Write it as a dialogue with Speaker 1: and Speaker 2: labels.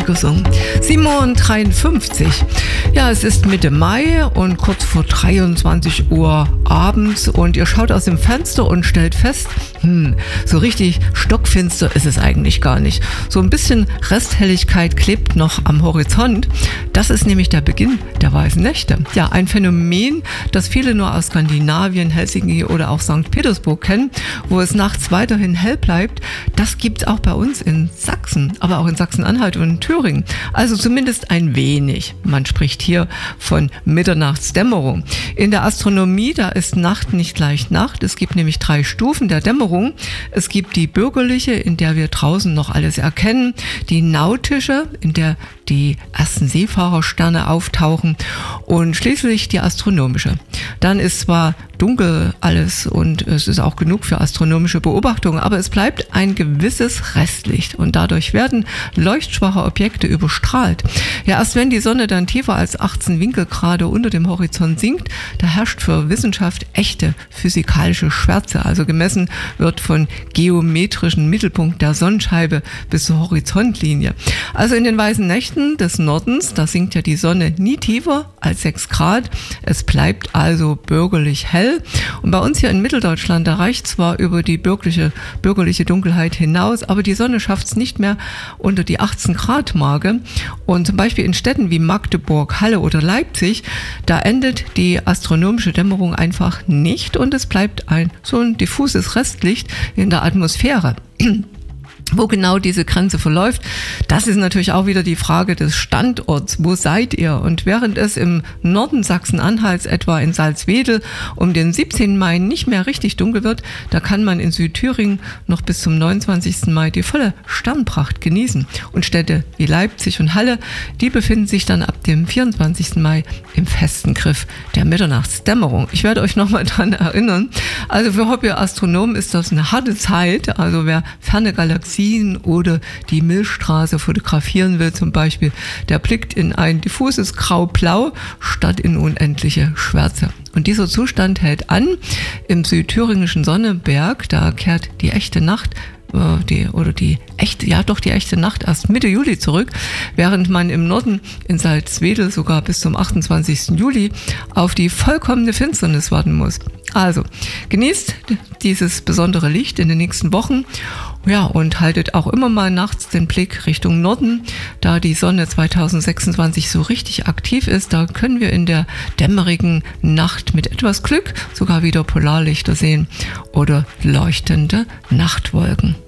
Speaker 1: gesungen. 7:53 Uhr. Ja, es ist Mitte Mai und kurz vor 23 Uhr abends und ihr schaut aus dem Fenster und stellt fest, so richtig stockfinster ist es eigentlich gar nicht. So ein bisschen Resthelligkeit klebt noch am Horizont. Das ist nämlich der Beginn der weißen Nächte. Ja, ein Phänomen, das viele nur aus Skandinavien, Helsinki oder auch St. Petersburg kennen, wo es nachts weiterhin hell bleibt. Das gibt es auch bei uns in Sachsen, aber auch in Sachsen-Anhalt und in Thüringen. Also zumindest ein wenig. Man spricht hier von Mitternachtsdämmerung. In der Astronomie, da ist Nacht nicht gleich Nacht. Es gibt nämlich 3 Stufen der Dämmerung. Es gibt die bürgerliche, in der wir draußen noch alles erkennen, die nautische, in der die ersten Seefahrersterne auftauchen und schließlich die astronomische. Dann ist zwar dunkel alles und es ist auch genug für astronomische Beobachtungen, aber es bleibt ein gewisses Restlicht und dadurch werden leuchtschwache Objekte überstrahlt. Ja, erst wenn die Sonne dann tiefer als 18 Winkelgrade unter dem Horizont sinkt, da herrscht für Wissenschaft echte physikalische Schwärze. Also gemessen wird von geometrischen Mittelpunkt der Sonnenscheibe bis zur Horizontlinie. Also in den weißen Nächten des Nordens, da sinkt ja die Sonne nie tiefer als 6 Grad. Es bleibt also bürgerlich hell. Und bei uns hier in Mitteldeutschland, da reicht zwar über die bürgerliche Dunkelheit hinaus, aber die Sonne schafft es nicht mehr unter die 18 Grad Marke. Und zum Beispiel in Städten wie Magdeburg, Halle oder Leipzig, da endet die astronomische Dämmerung einfach nicht und es bleibt so ein diffuses Restlicht in der Atmosphäre. Wo genau diese Grenze verläuft, das ist natürlich auch wieder die Frage des Standorts. Wo seid ihr? Und während es im Norden Sachsen-Anhalts, etwa in Salzwedel, um den 17. Mai nicht mehr richtig dunkel wird, da kann man in Südthüringen noch bis zum 29. Mai die volle Sternpracht genießen. Und Städte wie Leipzig und Halle, die befinden sich dann ab dem 24. Mai im festen Griff der Mitternachtsdämmerung. Ich werde euch nochmal dran erinnern. Also für Hobbyastronomen ist das eine harte Zeit. Also wer ferne Galaxien oder die Milchstraße fotografieren will zum Beispiel, der blickt in ein diffuses Grau-Blau statt in unendliche Schwärze. Und dieser Zustand hält an im südthüringischen Sonneberg, da kehrt die echte Nacht die echte Nacht erst Mitte Juli zurück, während man im Norden in Salzwedel sogar bis zum 28. Juli auf die vollkommene Finsternis warten muss. Also genießt dieses besondere Licht in den nächsten Wochen. Ja, und haltet auch immer mal nachts den Blick Richtung Norden, da die Sonne 2026 so richtig aktiv ist. Da können wir in der dämmerigen Nacht mit etwas Glück sogar wieder Polarlichter sehen oder leuchtende Nachtwolken.